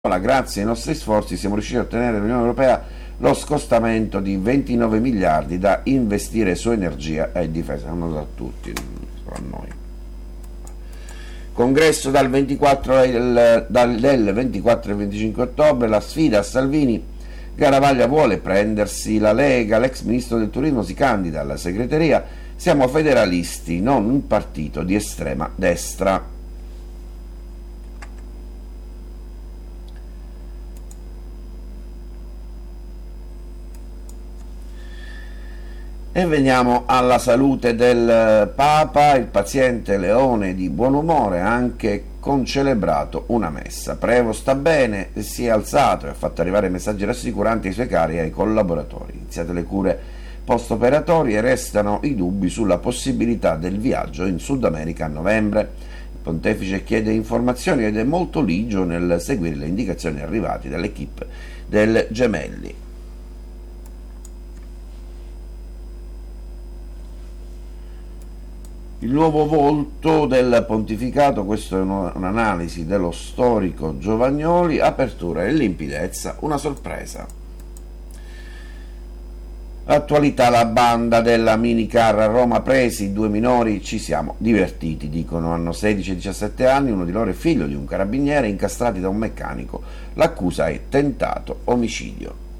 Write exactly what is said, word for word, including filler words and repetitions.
Grazie ai nostri sforzi siamo riusciti a ottenere dall'Unione Europea lo scostamento di ventinove miliardi da investire su energia e difesa. Non lo da tutti, solo a noi. Congresso dal ventiquattro, del, dal, del ventiquattro e venticinque ottobre, la sfida a Salvini. Garavaglia vuole prendersi la Lega, l'ex ministro del turismo si candida alla segreteria. Siamo federalisti, non un partito di estrema destra. E veniamo alla salute del Papa. Il paziente Leone di buon umore ha anche concelebrato una messa. Prevo sta bene, si è alzato e ha fatto arrivare messaggi rassicuranti ai suoi cari e ai collaboratori. Iniziate le cure post-operatorie, restano i dubbi sulla possibilità del viaggio in Sud America a novembre. Il pontefice chiede informazioni ed è molto ligio nel seguire le indicazioni arrivate dall'equipe del Gemelli. Il nuovo volto del pontificato, questo è un'analisi dello storico Giovagnoli, apertura e limpidezza, una sorpresa. Attualità, la banda della minicar a Roma presi, due minori, ci siamo divertiti, dicono, hanno sedici e diciassette anni, uno di loro è figlio di un carabiniere, incastrati da un meccanico, l'accusa è tentato omicidio.